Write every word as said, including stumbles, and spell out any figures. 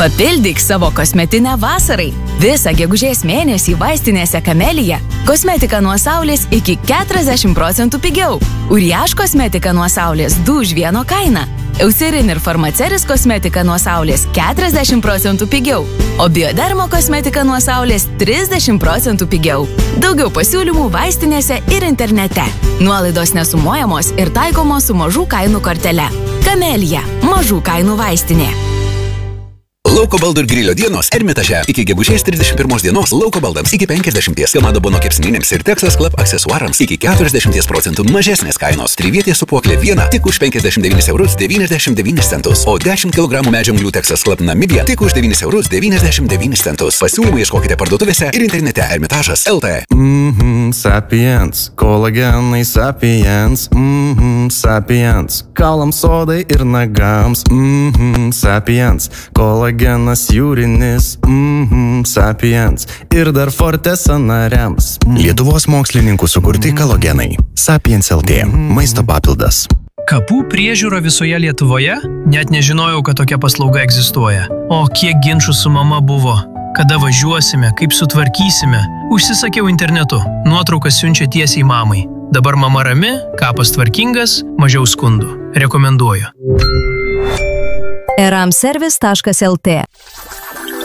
Papildyk savo kosmetinę vasarai. Visą gegužės mėnesį vaistinėse Camellia kosmetika nuo saulės iki keturiasdešimt procentų pigiau. Uriaž kosmetika nuo saulės du už vieno kainą. Eucerin ir Farmaceris kosmetika nuo saulės keturiasdešimt procentų pigiau. O Biodermo kosmetika nuo saulės trisdešimt procentų pigiau. Daugiau pasiūlymų vaistinėse ir internete. Nuolaidos nesumuojamos ir taikomos su mažų kainų kortele. Camellia – mažų kainų vaistinė. Lauko baldų ir grilio dienos Ermitaže. Iki gegužės trisdešimt pirmos dienos lauko baldams iki penkiasdešimties, Kamado Bono kepsninėms ir Texas Club aksesuarams iki keturiasdešimt procentų mažesnės kainos. Trivietė sūpuoklė viena tik už penkiasdešimt devynis eurus devyniasdešimt devynis centus, o dešimt kilogramų medžianglių Texas Club Namibija tik už devynis eurus devyniasdešimt devynis centus. Pasiūlymų ieškokite parduotuvėse ir internete Ermitažas L T. Mhm, Sapiens, kolagenai Sapiens, mhm, Sapiens, kaulams odai ir nagams, mhm, Sapiens, kolagenai. Genas jūrinis, mhm, Sapiens ir dar Forte sąnariams. Mm. Lietuvos mokslininkų sukurti kalogenai. Sapiens L T. Maisto papildas. Kapų priežiūra visoje Lietuvoje? Net nežinojau, kad tokia paslauga egzistuoja. O kiek ginčų su mama buvo? Kada važiuosime, kaip sutvarkysime? Užsisakiau internetu. Nuotraukas siunčia tiesiai mamai. Dabar mama rami, kapas tvarkingas, mažiau skundų. Rekomenduoju. eramservice taškas lt